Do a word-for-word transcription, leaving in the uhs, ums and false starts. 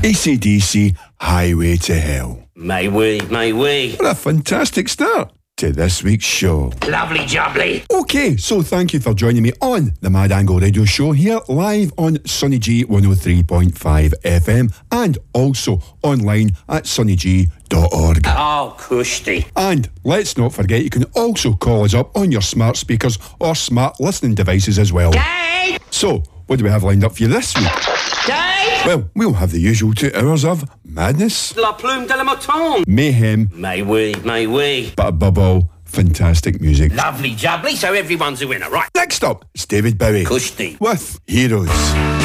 A C D C, Highway to Hell. May we, may we. What a fantastic start to this week's show. Lovely jubbly. Okay, so thank you for joining me on the Mad Angle Radio Show here live on Sunny G one oh three point five F M and also online at sunny g dot org. Oh, cushy. And let's not forget you can also call us up on your smart speakers or smart listening devices as well. Dave! So, what do we have lined up for you this week? Dave! Well, we'll have the usual two hours of madness, La plume de la mouton. mayhem, May we, may we. but above all, fantastic music. Lovely jubbly, so everyone's a winner, right? Next up, it's David Bowie Cushy. with Heroes.